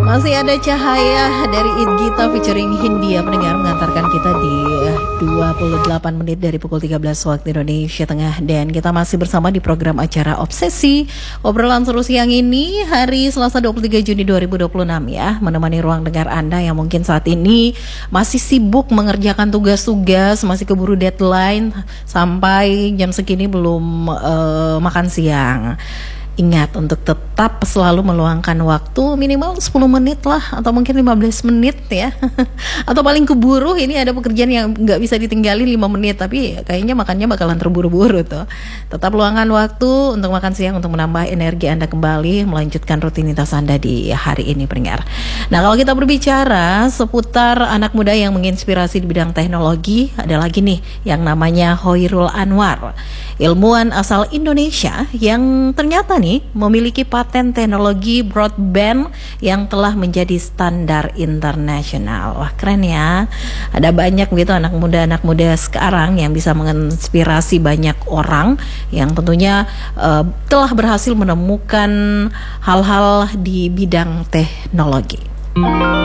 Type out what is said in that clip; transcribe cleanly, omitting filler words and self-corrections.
Masih ada cahaya dari It Gita featuring Hindia pendengar mengantarkan kita di 28 menit dari pukul 13 waktu Indonesia Tengah. Dan kita masih bersama di program acara Obsesi. Obrolan seru siang ini hari Selasa 23 Juni 2026 ya. Menemani ruang dengar Anda yang mungkin saat ini masih sibuk mengerjakan tugas-tugas, masih keburu deadline, sampai jam segini belum makan siang. Ingat untuk tetap selalu meluangkan waktu minimal 10 menit lah, atau mungkin 15 menit ya. Atau paling keburu ini ada pekerjaan yang gak bisa ditinggalin 5 menit, tapi kayaknya makannya bakalan terburu-buru tuh. Tetap luangkan waktu untuk makan siang untuk menambah energi Anda kembali melanjutkan rutinitas Anda di hari ini pendengar. Nah, kalau kita berbicara seputar anak muda yang menginspirasi di bidang teknologi, ada lagi nih yang namanya Hoirul Anwar, ilmuwan asal Indonesia yang ternyata nih memiliki paten teknologi broadband yang telah menjadi standar internasional. Wah, keren ya. Ada banyak begitu anak muda sekarang yang bisa menginspirasi banyak orang yang tentunya telah berhasil menemukan hal-hal di bidang teknologi.